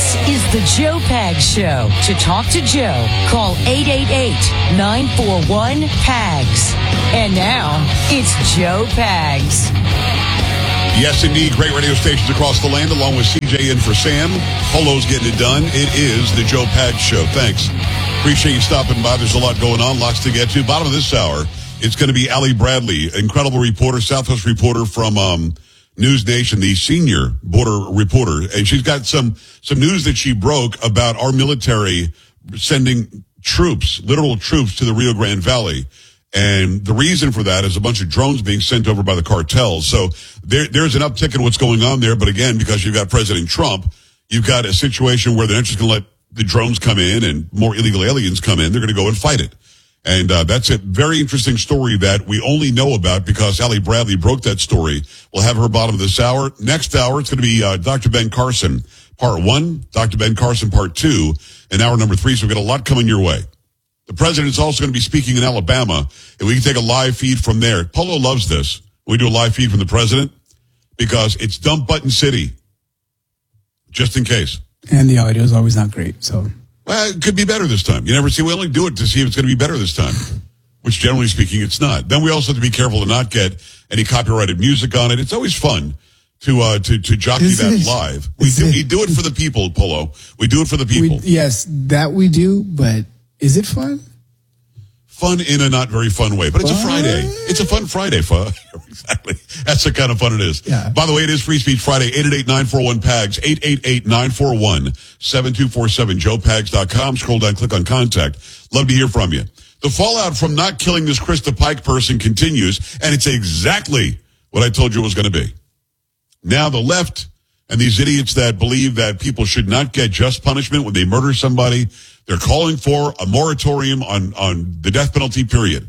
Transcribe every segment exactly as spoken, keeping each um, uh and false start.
This is the Joe Pags Show. To talk to Joe, call eight eight eight, nine four one, P A G S. And now, it's Joe Pags. Yes, indeed. Great radio stations across the land, along with C J in for Sam. Polo's getting it done. It is the Joe Pags Show. Thanks. Appreciate you stopping by. There's a lot going on, lots to get to. Bottom of this hour, it's going to be Allie Bradley, incredible reporter, Southwest reporter from um, News Nation, the senior border reporter. And she's got some, some news that she broke about our military sending troops, literal troops, to the Rio Grande Valley. And the reason for that is a bunch of drones being sent over by the cartels. So there, there's an uptick in what's going on there. But again, because you've got President Trump, you've got a situation where they're not just going to let the drones come in and more illegal aliens come in. They're going to go and fight it. And uh, that's a very interesting story that we only know about because Allie Bradley broke that story. We'll have her bottom of this hour. Next hour, it's going to be uh, Doctor Ben Carson, part one, Doctor Ben Carson, part two, and hour number three. So we've got a lot coming your way. The president is also going to be speaking in Alabama, and we can take a live feed from there. Polo loves this. We do a live feed from the president because it's dump button city, just in case. And the audio is always not great, so. Well, it could be better this time. You never see, we only do it to see if it's going to be better this time, which generally speaking, it's not. Then we also have to be careful to not get any copyrighted music on it. It's always fun to uh, to, to jockey is that it, live. We do, it, we do it for the people, Polo. We do it for the people. We, yes, that we do, but is it fun? Fun in a not very fun way, but it's fun? a Friday. It's a fun Friday, fun. Exactly. That's the kind of fun it is. Yeah. By the way, it is Free Speech Friday, eight eight eight, nine four one, P A G S, eight eight eight, nine four one, seven two four seven, joe pags dot com. Scroll down, click on contact. Love to hear from you. The fallout from not killing this Krista Pike person continues, and it's exactly what I told you it was going to be. Now the left and these idiots that believe that people should not get just punishment when they murder somebody, they're calling for a moratorium on, on the death penalty, period.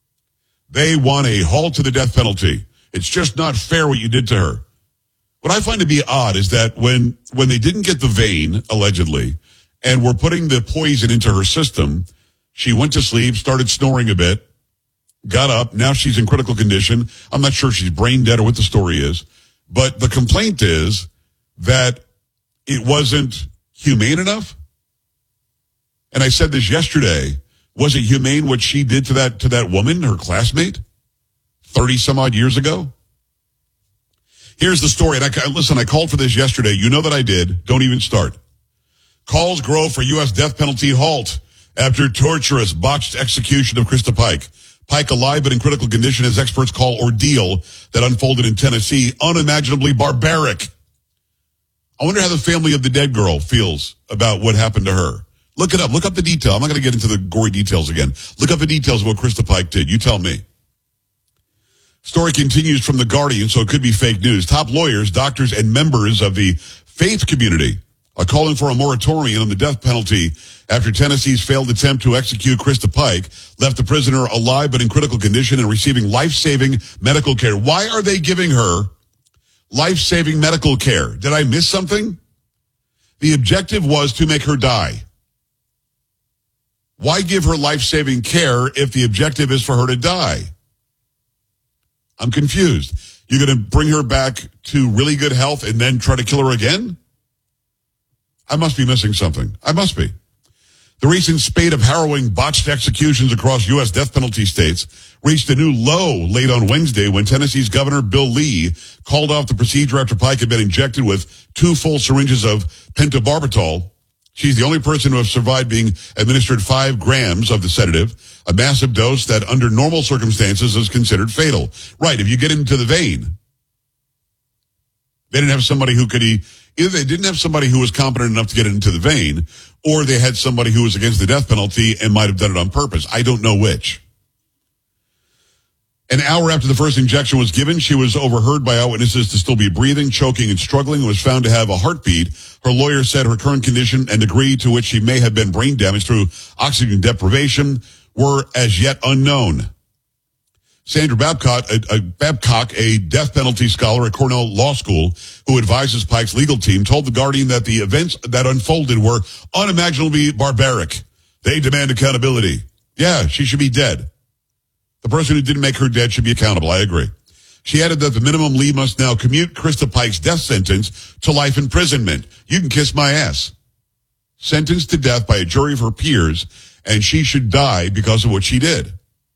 They want a halt to the death penalty. It's just not fair what you did to her. What I find to be odd is that when, when they didn't get the vein, allegedly, and were putting the poison into her system, she went to sleep, started snoring a bit, got up. Now she's in critical condition. I'm not sure if she's brain dead or what the story is. But the complaint is that it wasn't humane enough. And I said this yesterday. Was it humane what she did to that to that woman, her classmate, thirty some odd years ago? Here's the story. And I listen, I called for this yesterday. You know that I did. Don't even start. Calls grow for U S death penalty halt after torturous botched execution of Krista Pike. Pike alive but in critical condition, as experts call ordeal that unfolded in Tennessee unimaginably barbaric. I wonder how the family of the dead girl feels about what happened to her. Look it up. Look up the detail. I'm not going to get into the gory details again. Look up the details of what Krista Pike did. You tell me. Story continues from The Guardian, so it could be fake news. Top lawyers, doctors, and members of the faith community are calling for a moratorium on the death penalty after Tennessee's failed attempt to execute Krista Pike left the prisoner alive but in critical condition and receiving life-saving medical care. Why are they giving her life-saving medical care? Did I miss something? The objective was to make her die. Why give her life-saving care if the objective is for her to die? I'm confused. You're going to bring her back to really good health and then try to kill her again? I must be missing something. I must be. The recent spate of harrowing botched executions across U S death penalty states reached a new low late on Wednesday when Tennessee's Governor Bill Lee called off the procedure after Pike had been injected with two full syringes of pentobarbital. She's the only person to have survived being administered five grams of the sedative, a massive dose that under normal circumstances is considered fatal. Right, if you get into the vein. They didn't have somebody who could, either they didn't have somebody who was competent enough to get it into the vein, or they had somebody who was against the death penalty and might have done it on purpose. I don't know which. An hour after the first injection was given, she was overheard by eyewitnesses to still be breathing, choking, and struggling, and was found to have a heartbeat. Her lawyer said her current condition and degree to which she may have been brain damaged through oxygen deprivation were as yet unknown. Sandra Babcock, a, a Babcock, a death penalty scholar at Cornell Law School, who advises Pike's legal team, told The Guardian that the events that unfolded were unimaginably barbaric. They demand accountability. Yeah, she should be dead. The person who didn't make her dead should be accountable. I agree. She added that the minimum Lee must now commute Krista Pike's death sentence to life imprisonment. You can kiss my ass. sentenced to death by a jury of her peers, and she should die because of what she did.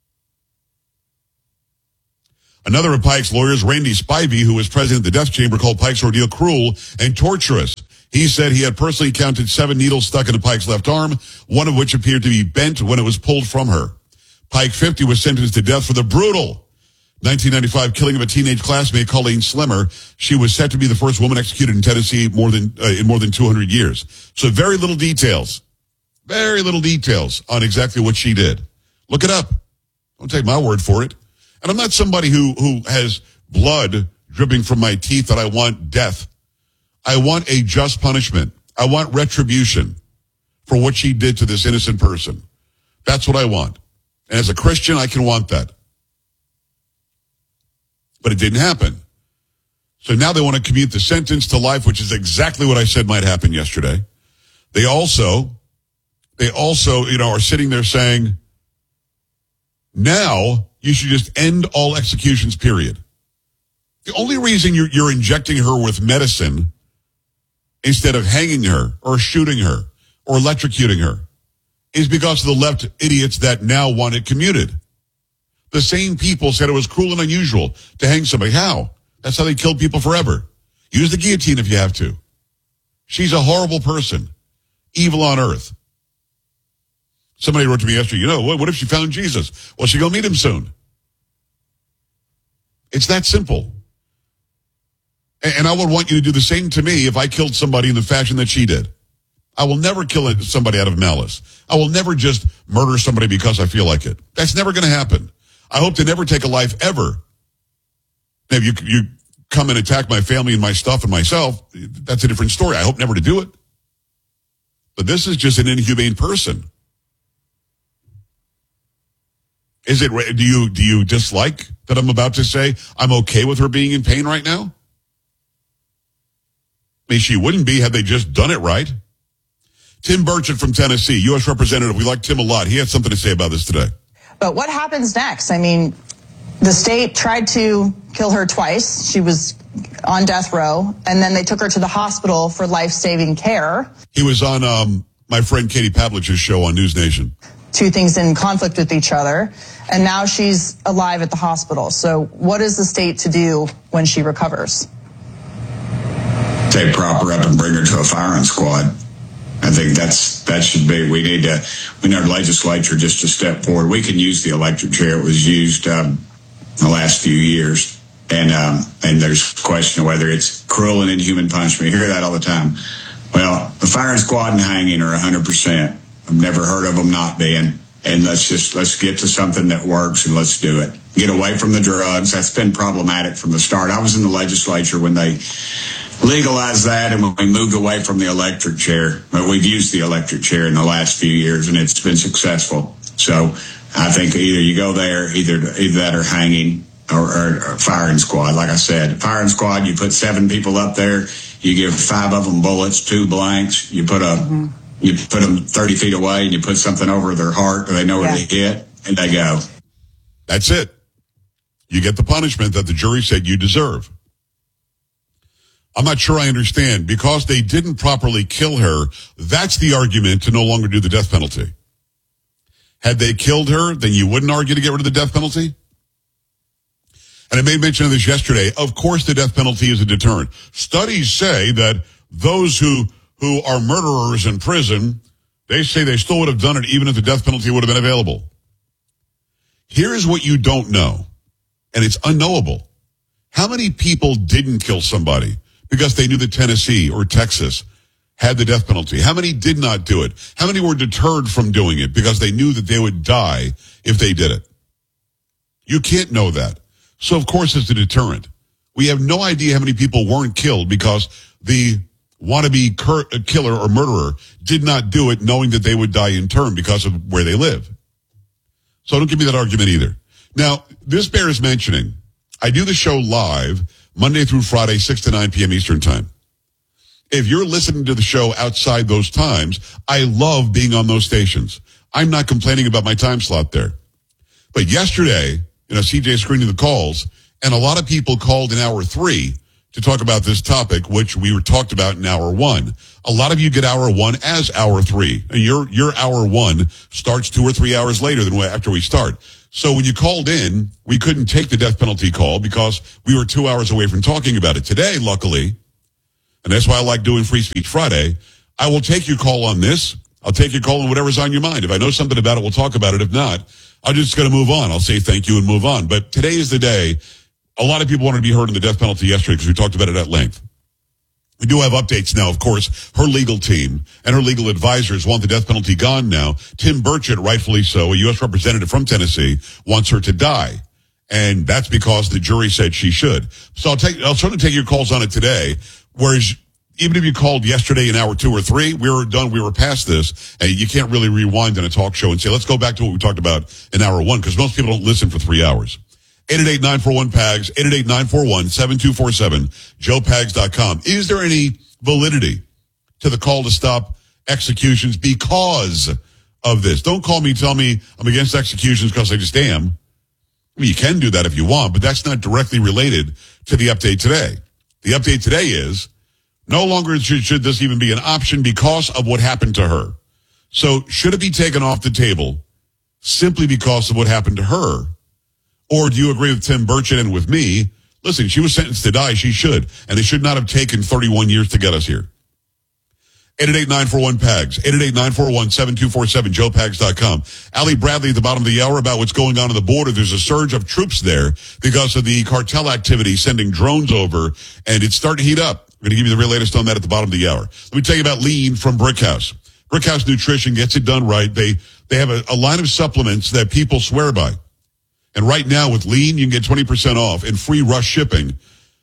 Another of Pike's lawyers, Randy Spivey, who was president of the death chamber, called Pike's ordeal cruel and torturous. He said he had personally counted seven needles stuck into Pike's left arm, one of which appeared to be bent when it was pulled from her. Pike, fifty, was sentenced to death for the brutal nineteen ninety-five killing of a teenage classmate, Colleen Slimmer. She was set to be the first woman executed in Tennessee more than uh, in more than two hundred years. So very little details, very little details on exactly what she did. Look it up. Don't take my word for it. And I'm not somebody who, who has blood dripping from my teeth that I want death. I want a just punishment. I want retribution for what she did to this innocent person. That's what I want. And as a Christian, I can want that. But it didn't happen. So now they want to commute the sentence to life, which is exactly what I said might happen yesterday. They also, they also, you know, are sitting there saying, now you should just end all executions, period. The only reason you're, you're injecting her with medicine instead of hanging her or shooting her or electrocuting her is because of the left idiots that now want it commuted. The same people said it was cruel and unusual to hang somebody. How? That's how they killed people forever. Use the guillotine if you have to. She's a horrible person. Evil on earth. Somebody wrote to me yesterday, you know, what, what if she found Jesus? Well, she's going to meet him soon. It's that simple. And, and I would want you to do the same to me if I killed somebody in the fashion that she did. I will never kill somebody out of malice. I will never just murder somebody because I feel like it. That's never going to happen. I hope to never take a life ever. Maybe you, you come and attack my family and my stuff and myself. That's a different story. I hope never to do it. But this is just an inhumane person. Is it, do you, do you dislike that I'm about to say I'm okay with her being in pain right now? I mean, she wouldn't be had they just done it right. Tim Burchett from Tennessee, U S Representative. We like Tim a lot. He had something to say about this today. But what happens next? I mean, the state tried to kill her twice. She was on death row, and then they took her to the hospital for life-saving care. He was on um, my friend Katie Pavlich's show on News Nation. Two things in conflict with each other, and now she's alive at the hospital. So what is the state to do when she recovers? They prop her up and bring her to a firing squad. I think that's that should be. We need to. We need our legislature just to step forward. We can use the electric chair. It was used um, the last few years, and um, and there's a question of whether it's cruel and inhuman punishment. You hear that all the time. Well, the firing squad and hanging are one hundred percent. I've never heard of them not being. And let's just let's get to something that works and let's do it. Get away from the drugs. That's been problematic from the start. I was in the legislature when they legalized that, and when we moved away from the electric chair. But we've used the electric chair in the last few years, and it's been successful. So I think either you go there, either either that or hanging or, or, or firing squad. Like I said, firing squad, you put seven people up there, you give five of them bullets, two blanks, you put a mm-hmm. you put them thirty feet away, and you put something over their heart, or they know where yeah. they hit, and they go. That's it. You get the punishment that the jury said you deserve. I'm not sure I understand. Because they didn't properly kill her, that's the argument to no longer do the death penalty. Had they killed her, then you wouldn't argue to get rid of the death penalty? And I made mention of this yesterday. Of course the death penalty is a deterrent. Studies say that those who, who are murderers in prison, they say they still would have done it even if the death penalty would have been available. Here's what you don't know, and it's unknowable. How many people didn't kill somebody because they knew that Tennessee or Texas had the death penalty? How many did not do it? How many were deterred from doing it because they knew that they would die if they did it? You can't know that. So, of course, it's a deterrent. We have no idea how many people weren't killed because the wannabe cur- killer or murderer did not do it knowing that they would die in turn because of where they live. So don't give me that argument either. Now, this bears mentioning. I do the show live Monday through Friday, six to nine p.m. Eastern Time. If you're listening to the show outside those times, I love being on those stations. I'm not complaining about my time slot there. But yesterday, you know, C J screening the calls, and a lot of people called in hour three to talk about this topic, which we were talked about in hour one. A lot of you get hour one as hour three. And your, your hour one starts two or three hours later than after we start. So when you called in, we couldn't take the death penalty call because we were two hours away from talking about it. Today, luckily, and that's why I like doing Free Speech Friday, I will take your call on this. I'll take your call on whatever's on your mind. If I know something about it, we'll talk about it. If not, I'm just going to move on. I'll say thank you and move on. But today is the day. A lot of people wanted to be heard on the death penalty yesterday because we talked about it at length. We do have updates now, of course. Her legal team and her legal advisors want the death penalty gone now. Tim Burchett, rightfully so, a U S representative from Tennessee, wants her to die. And that's because the jury said she should. So I'll take, I'll sort of take your calls on it today. Whereas even if you called yesterday in hour two or three, we were done, we were past this, and you can't really rewind on a talk show and say, let's go back to what we talked about in hour one, because most people don't listen for three hours. eight eight eight, nine four one, P A G S, eight eight eight, nine four one, seven two four seven, joe pags dot com. Is there any validity to the call to stop executions because of this? Don't call me, tell me I'm against executions because I just am. I mean, you can do that if you want, but that's not directly related to the update today. The update today is no longer should, should this even be an option because of what happened to her. So should it be taken off the table simply because of what happened to her? Or do you agree with Tim Burchett and with me? Listen, she was sentenced to die. She should. And it should not have taken thirty-one years to get us here. eight eight eight, nine four one, P A G S. eight eight eight, nine four one, seven two four seven, joe pags dot com. Ali Bradley at the bottom of the hour about what's going on at the border. There's a surge of troops there because of the cartel activity, sending drones over, and it's starting to heat up. I'm going to give you the real latest on that at the bottom of the hour. Let me tell you about Lean from Brickhouse. Brickhouse Nutrition gets it done right. They, they have a, a line of supplements that people swear by. And right now with Lean, you can get twenty percent off and free rush shipping.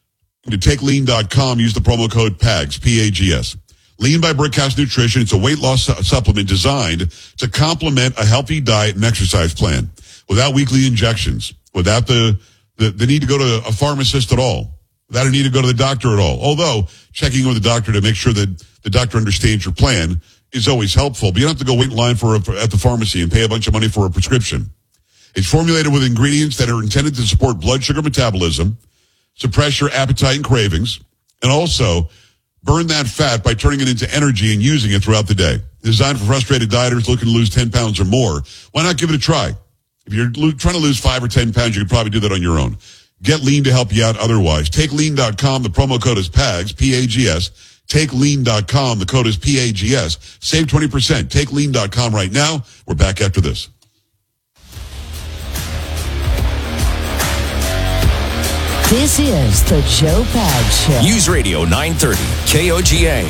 To take lean dot com, use the promo code P A G S, P A G S. Lean by Brickhouse Nutrition. It's a weight loss su- supplement designed to complement a healthy diet and exercise plan without weekly injections, without the, the, the need to go to a pharmacist at all, without a need to go to the doctor at all. Although checking with the doctor to make sure that the doctor understands your plan is always helpful. But you don't have to go wait in line for a, at the pharmacy and pay a bunch of money for a prescription. It's formulated with ingredients that are intended to support blood sugar metabolism, suppress your appetite and cravings, and also burn that fat by turning it into energy and using it throughout the day. Designed for frustrated dieters looking to lose ten pounds or more. Why not give it a try? If you're lo- trying to lose five or ten pounds, you could probably do that on your own. Get Lean to help you out otherwise. Take lean dot com. The promo code is P A G S, P A G S. Take lean dot com. The code is P A G S. Save twenty percent. Take lean dot com right now. We're back after this. This is the Joe Pags Show. News Radio nine thirty, K O G A.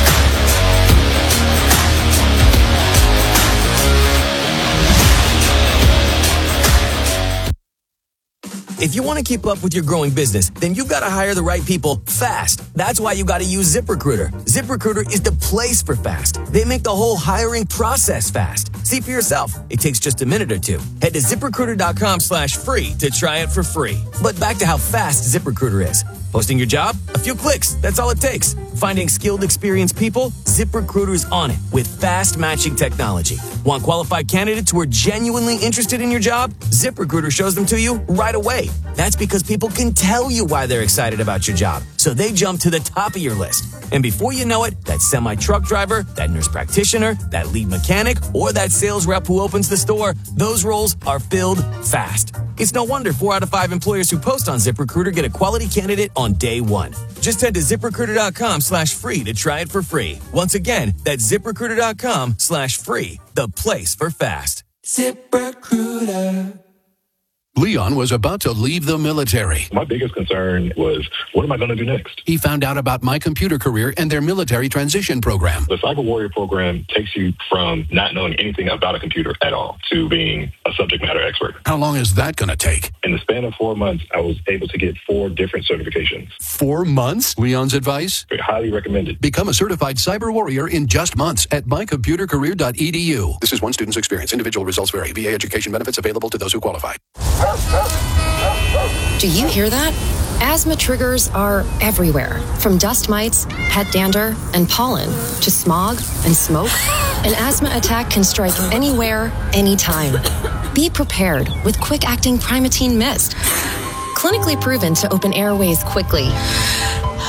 If you want to keep up with your growing business, then you've got to hire the right people fast. That's why you got to use ZipRecruiter. ZipRecruiter is the place for fast. They make the whole hiring process fast. See for yourself. It takes just a minute or two. Head to ZipRecruiter.com slash free to try it for free. But back to how fast ZipRecruiter is. Posting your job? A few clicks. That's all it takes. Finding skilled, experienced people? ZipRecruiter's on it with fast matching technology. Want qualified candidates who are genuinely interested in your job? ZipRecruiter shows them to you right away. That's because people can tell you why they're excited about your job. So they jump to the top of your list. And before you know it, that semi-truck driver, that nurse practitioner, that lead mechanic, or that sales rep who opens the store, those roles are filled fast. It's no wonder four out of five employers who post on ZipRecruiter get a quality candidate on day one. Just head to ZipRecruiter.com slash free to try it for free. Once again, that's ZipRecruiter.com slash free, the place for fast. ZipRecruiter. Leon was about to leave the military. My biggest concern was, what am I going to do next? He found out about My Computer Career and their military transition program. The Cyber Warrior program takes you from not knowing anything about a computer at all to being a subject matter expert. How long is that going to take? In the span of four months, I was able to get four different certifications. Four months? Leon's advice? Highly recommended. Become a certified cyber warrior in just months at my computer career dot e d u. This is one student's experience. Individual results vary. V A education benefits available to those who qualify. Do you hear that? Asthma triggers are everywhere, from dust mites, pet dander, and pollen, to smog and smoke. An asthma attack can strike anywhere, anytime. Be prepared with quick-acting Primatene Mist. Clinically proven to open airways quickly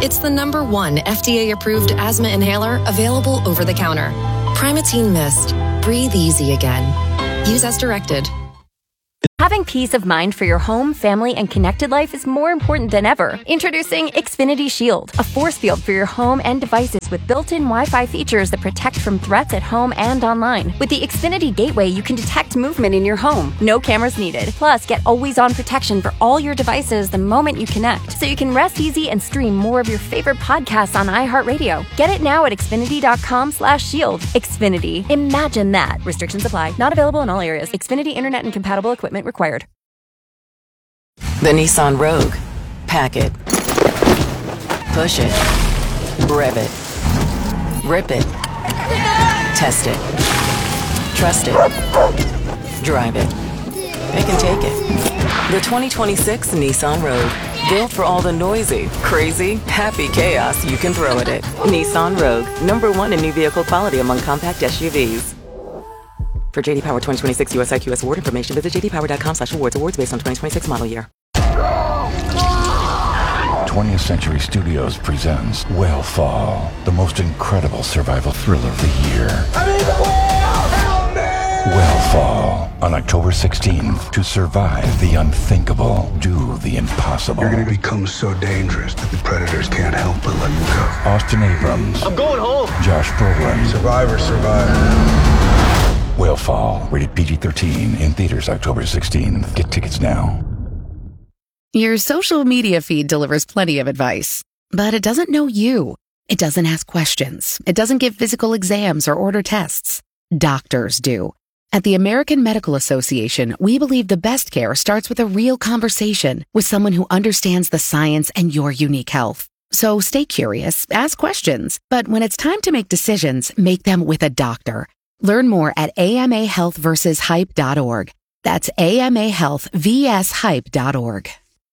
It's the number one F D A-approved asthma inhaler available over the counter. Primatene Mist. Breathe easy again. Use as directed. Having peace of mind for your home, family, and connected life is more important than ever. Introducing Xfinity Shield, a force field for your home and devices with built-in Wi-Fi features that protect from threats at home and online. With the Xfinity Gateway, you can detect movement in your home. No cameras needed. Plus, get always-on protection for all your devices the moment you connect, so you can rest easy and stream more of your favorite podcasts on iHeartRadio. Get it now at Xfinity.com slash shield. Xfinity. Imagine that. Restrictions apply. Not available in all areas. Xfinity Internet and compatible equipment required. The Nissan Rogue. Pack it. Push it. Rev it. Rip it. Test it. Trust it. Drive it. It can take it. The twenty twenty-six Nissan Rogue. Built for all the noisy, crazy, happy chaos you can throw at it. Nissan Rogue. Number one in new vehicle quality among compact S U Vs. For J D Power twenty twenty-six U S I Q S award information, visit j d power dot com slash awards. Awards based on twenty twenty-six model year. twentieth Century Studios presents Whale the most incredible survival thriller of the year. I mean, the whale! Help me! Whale on October sixteenth. To survive the unthinkable, do the impossible. You're going to become so dangerous that the predators can't help but let you go. Austin Abrams. I'm going home. Josh Brolin. Survivor, survivor. Whale, rated P G thirteen, in theaters October sixteenth. Get tickets now. Your social media feed delivers plenty of advice, but it doesn't know you. It doesn't ask questions. It doesn't give physical exams or order tests. Doctors do. At the American Medical Association, we believe the best care starts with a real conversation with someone who understands the science and your unique health. So stay curious, ask questions, but when it's time to make decisions, make them with a doctor. Learn more at A M A health versus hype dot org. That's A M A health versus hype dot org.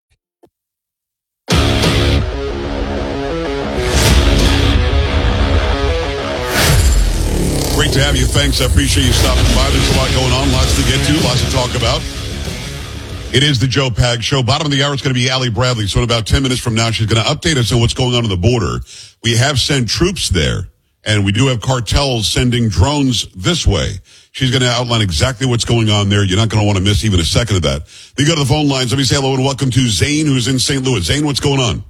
Great to have you. Thanks. I appreciate you stopping by. There's a lot going on, lots to get to, lots to talk about. It is the Joe Pags Show. Bottom of the hour is going to be Allie Bradley. So in about ten minutes from now, she's going to update us on what's going on on the border. We have sent troops there. And we do have cartels sending drones this way. She's going to outline exactly what's going on there. You're not going to want to miss even a second of that. We go to the phone lines. Let me say hello and welcome to Zane, who's in Saint Louis. Zane, what's going on?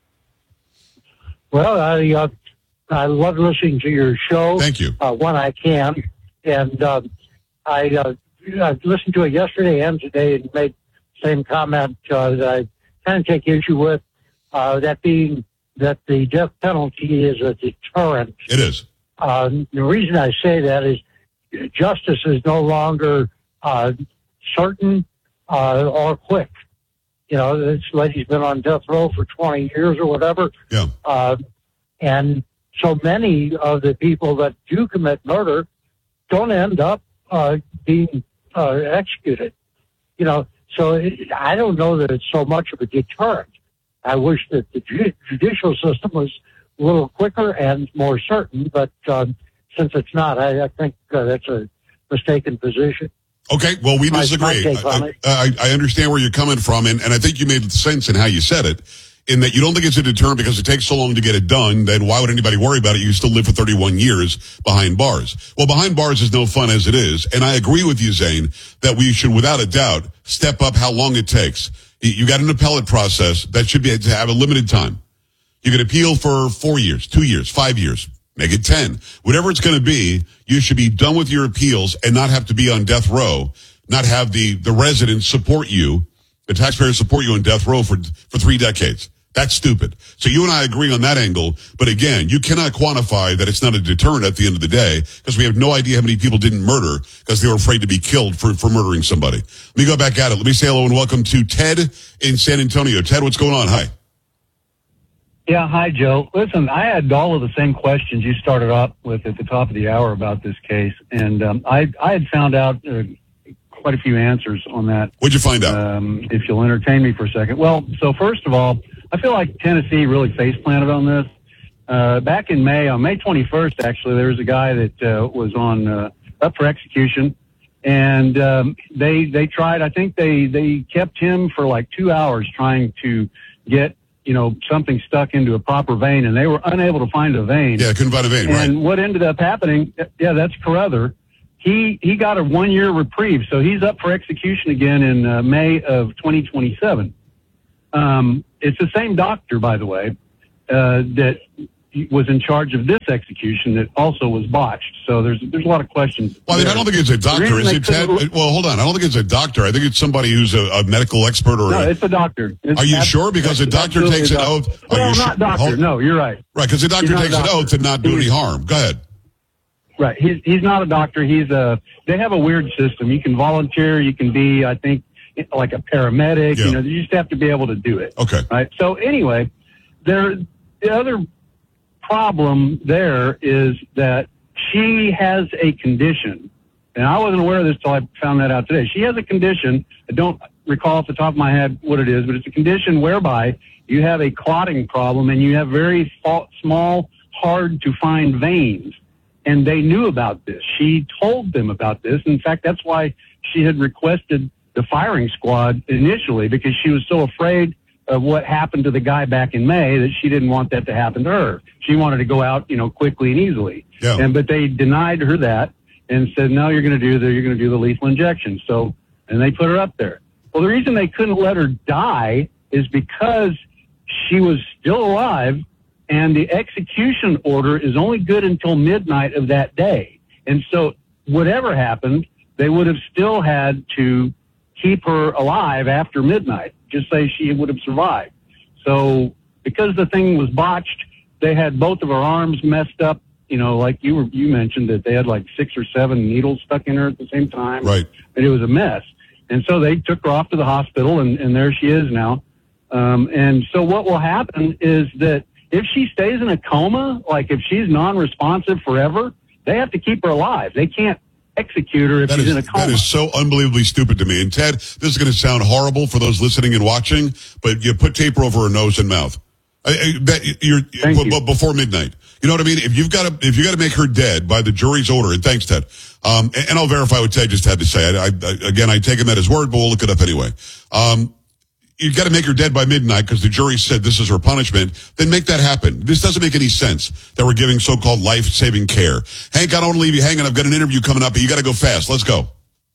Well, I uh, I love listening to your show. Thank you. Uh, when I can. And uh, I, uh, I listened to it yesterday and today and made the same comment uh, that I kind of take issue with, uh, that being that the death penalty is a deterrent. It is. Uh, the reason I say that is justice is no longer uh, certain uh, or quick. You know, this lady's been on death row for twenty years or whatever. Yeah. Uh, and so many of the people that do commit murder don't end up uh, being uh, executed. You know, so it, I don't know that it's so much of a deterrent. I wish that the ju- judicial system was a little quicker and more certain, but um, since it's not, I, I think uh, that's a mistaken position. Okay, well, we My- disagree. my take on I, it. I, I understand where you're coming from, and, and I think you made sense in how you said it, in that you don't think it's a deterrent because it takes so long to get it done, then why would anybody worry about it? You still live for thirty-one years behind bars. Well, behind bars is no fun as it is, and I agree with you, Zane, that we should, without a doubt, step up how long it takes. You you got an appellate process that should be to have a limited time. You can appeal for four years, two years, five years, make it ten. Whatever it's going to be, you should be done with your appeals and not have to be on death row, not have the, the residents support you, the taxpayers support you on death row for, for three decades. That's stupid. So you and I agree on that angle. But again, you cannot quantify that it's not a deterrent at the end of the day because we have no idea how many people didn't murder because they were afraid to be killed for, for murdering somebody. Let me go back at it. Let me say hello and welcome to Ted in San Antonio. Ted, what's going on? Hi. Yeah, hi, Joe. Listen, I had all of the same questions you started up with at the top of the hour about this case, and um, I, I had found out uh, quite a few answers on that. What'd you find out? Um, if you'll entertain me for a second. Well, so first of all, I feel like Tennessee really face planted on this. Uh, back in May, on May twenty-first, actually, there was a guy that uh, was on uh, up for execution, and um, they they tried. I think they they kept him for like two hours trying to get you know, something stuck into a proper vein, and they were unable to find a vein. Yeah, couldn't find a vein, and right. And what ended up happening, yeah, that's Carruthers. He, he got a one-year reprieve, so he's up for execution again in uh, May of twenty twenty-seven. Um, it's the same doctor, by the way, uh, that was in charge of this execution that also was botched. So there's there's a lot of questions. Well, I, mean, I don't think it's a doctor. Is it Ted? Well, hold on. I don't think it's a doctor. I think it's somebody who's a, a medical expert or. No, a, it's a doctor. It's are you ab- sure? Because a doctor takes an oath. Are Well, you not sure? doctor. Hold- No, you're right. Right, because the doctor He's not takes a an doctor. oath to not do any harm. Go ahead. Right. He's he's not a doctor. He's a. They have a weird system. You can volunteer. You can be, I think, like a paramedic. Yeah. You know, you just have to be able to do it. Okay. Right. So anyway, there the other problem there is that she has a condition, and I wasn't aware of this till I found that out today. She has a condition. I don't recall off the top of my head what it is, but it's a condition whereby you have a clotting problem and you have very small, hard to find veins. And they knew about this. She told them about this. In fact, that's why she had requested the firing squad initially, because she was so afraid of what happened to the guy back in May that she didn't want that to happen to her. She wanted to go out, you know, quickly and easily. Yeah. And but they denied her that and said, no, you're going to do the you're going to do the lethal injection. So, and they put her up there. Well, the reason they couldn't let her die is because she was still alive. And the execution order is only good until midnight of that day. And so whatever happened, they would have still had to keep her alive after midnight, just say she would have survived. So because the thing was botched, they had both of her arms messed up, you know, like you were, you mentioned that they had like six or seven needles stuck in her at the same time. Right. And it was a mess. And so they took her off to the hospital, and, and there she is now. Um, and so what will happen is that if she stays in a coma, like if she's non-responsive forever, they have to keep her alive. They can't execute her if That she's is, in a coma. that is so unbelievably stupid to me. And Ted, this is going to sound horrible for those listening and watching, but you put tape over her nose and mouth. I, I, that, you're, Thank b- you. b- before midnight. You know what I mean? If you've got to, if you got to make her dead by the jury's order, and thanks, Ted. Um, and, and I'll verify what Ted just had to say. I, I, again, I take him at his word, but we'll look it up anyway. Um, You've got to make her dead by midnight because the jury said this is her punishment. Then make that happen. This doesn't make any sense that we're giving so-called life-saving care. Hank, I don't want to leave you hanging. I've got an interview coming up, but you got to go fast. Let's go.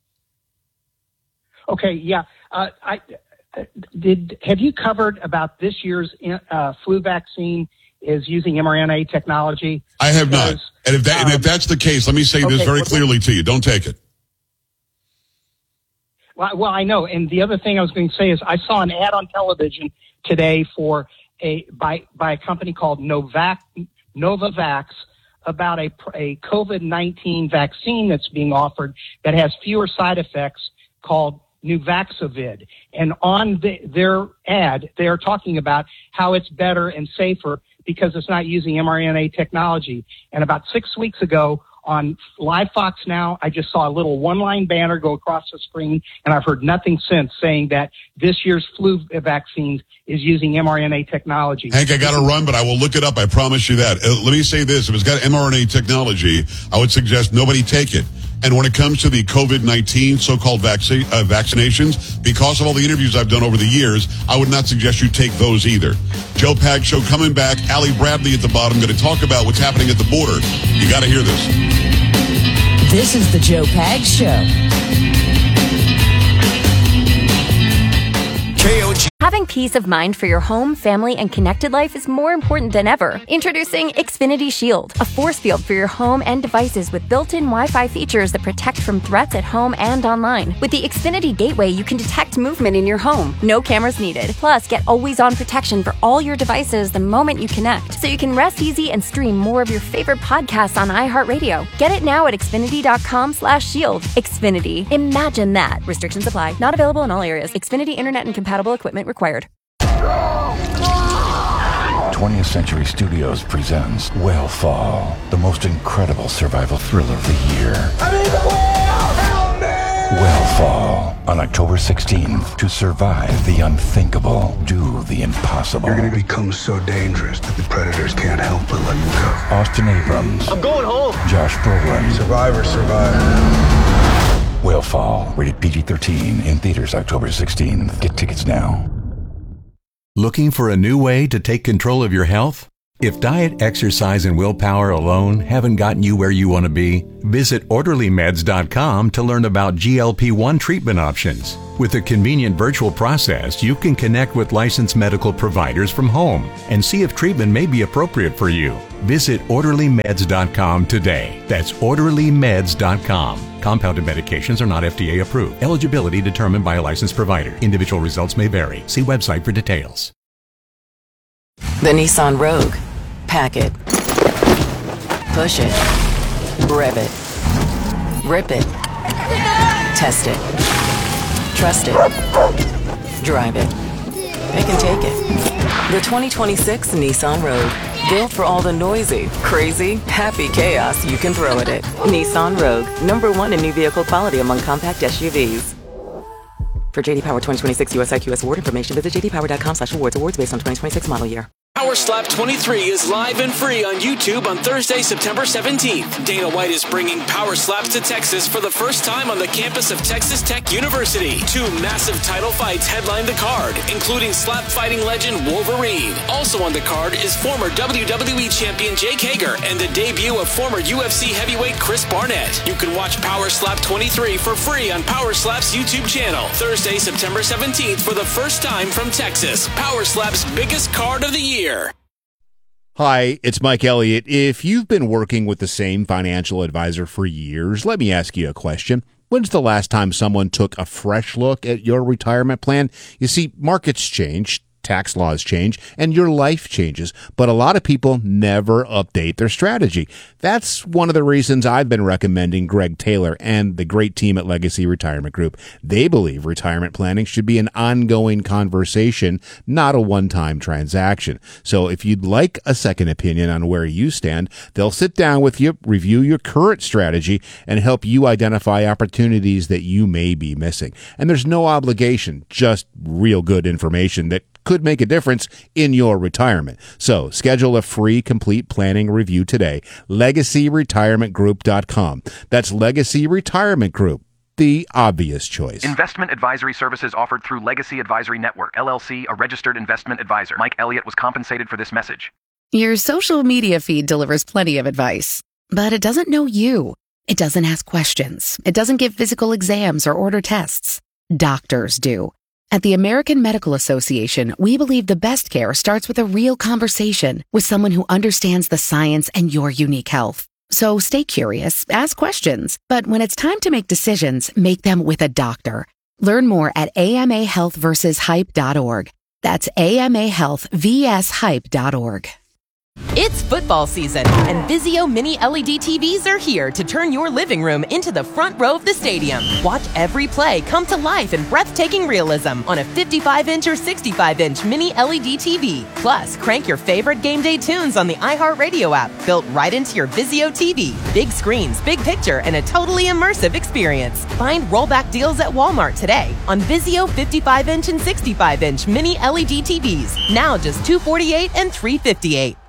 Okay, yeah. Uh, I did. Have you covered about this year's uh, flu vaccine is using mRNA technology? I have because, not. And if that, um, and if that's the case, let me say this okay, very well, clearly to you. Don't take it. Well, well, I know. And the other thing I was going to say is I saw an ad on television today for a by by a company called Novak Novavax about a a COVID nineteen vaccine that's being offered that has fewer side effects called Nuvaxovid. And on the, their ad, they are talking about how it's better and safer because it's not using mRNA technology. And about six weeks ago, on Live Fox Now, I just saw a little one-line banner go across the screen, and I've heard nothing since saying that this year's flu vaccine is using mRNA technology. Hank, I got to run, but I will look it up. I promise you that. Uh, let me say this. If it's got mRNA technology, I would suggest nobody take it. And when it comes to the COVID nineteen so-called vaccine, uh, vaccinations, because of all the interviews I've done over the years, I would not suggest you take those either. Joe Pags Show coming back. Allie Bradley at the bottom going to talk about what's happening at the border. You got to hear this. This is the Joe Pags Show. K O G. Having peace of mind for your home, family, and connected life is more important than ever. Introducing Xfinity Shield, a force field for your home and devices with built-in Wi-Fi features that protect from threats at home and online. With the Xfinity Gateway, you can detect movement in your home. No cameras needed. Plus, get always-on protection for all your devices the moment you connect, so you can rest easy and stream more of your favorite podcasts on iHeartRadio. Get it now at Xfinity.com slash shield. Xfinity. Imagine that. Restrictions apply. Not available in all areas. Xfinity Internet and compatible equipment required. twentieth Century Studios presents Whalefall, the most incredible survival thriller of the year. I'm in the whale! Help me! Whalefall, on October sixteenth. To survive the unthinkable, do the impossible. You're going to become so dangerous that the predators can't help but let you go. Austin Abrams. I'm going home. Josh Brolin. Survivor, survivor. Whalefall, rated P G thirteen, in theaters October sixteenth. Get tickets now. Looking for a new way to take control of your health? If diet, exercise, and willpower alone haven't gotten you where you want to be, visit orderly meds dot com to learn about G L P one treatment options. With a convenient virtual process, you can connect with licensed medical providers from home and see if treatment may be appropriate for you. Visit orderly meds dot com today. That's orderly meds dot com. Compounded medications are not F D A approved. Eligibility determined by a licensed provider. Individual results may vary. See website for details. The Nissan Rogue. Pack it. Push it. Rev it. Rip it. Test it. Trust it. Drive it. It can take it. The twenty twenty-six Nissan Rogue. Built for all the noisy, crazy, happy chaos you can throw at it. Nissan Rogue. Number one in new vehicle quality among compact S U Vs. For J D Power twenty twenty-six U S I Q S award information, visit j d power dot com slash awards. Awards based on twenty twenty-six model year. Power Slap twenty-three is live and free on YouTube on Thursday, September seventeenth. Dana White is bringing Power Slaps to Texas for the first time on the campus of Texas Tech University. Two massive title fights headline the card, including slap fighting legend Wolverine. Also on the card is former W W E champion Jake Hager and the debut of former U F C heavyweight Chris Barnett. You can watch Power Slap twenty-three for free on Power Slap's YouTube channel. Thursday, September seventeenth for the first time from Texas. Power Slap's biggest card of the year. Hi, it's Mike Elliott. If you've been working with the same financial advisor for years, let me ask you a question. When's the last time someone took a fresh look at your retirement plan? You see, markets change, tax laws change, and your life changes, but a lot of people never update their strategy. That's one of the reasons I've been recommending Greg Taylor and the great team at Legacy Retirement Group. They believe retirement planning should be an ongoing conversation, not a one-time transaction. So if you'd like a second opinion on where you stand, they'll sit down with you, review your current strategy, and help you identify opportunities that you may be missing. And there's no obligation, just real good information that could make a difference in your retirement. So schedule a free complete planning review today. legacy retirement group dot com. That's Legacy Retirement Group, the obvious choice. Investment advisory services offered through Legacy Advisory Network, L L C, a registered investment advisor. Mike Elliott was compensated for this message. Your social media feed delivers plenty of advice, but it doesn't know you. It doesn't ask questions. It doesn't give physical exams or order tests. Doctors do. At the American Medical Association, we believe the best care starts with a real conversation with someone who understands the science and your unique health. So stay curious, ask questions, but when it's time to make decisions, make them with a doctor. Learn more at A M A health versus hype dot org. That's A M A health versus hype dot org. It's football season, and Vizio Mini L E D T Vs are here to turn your living room into the front row of the stadium. Watch every play come to life in breathtaking realism on a fifty-five inch or sixty-five inch Mini L E D T V. Plus, crank your favorite game day tunes on the iHeartRadio app, built right into your Vizio T V. Big screens, big picture, and a totally immersive experience. Find rollback deals at Walmart today on Vizio fifty-five inch and sixty-five inch Mini L E D T Vs. Now just two hundred forty-eight dollars and three hundred fifty-eight dollars.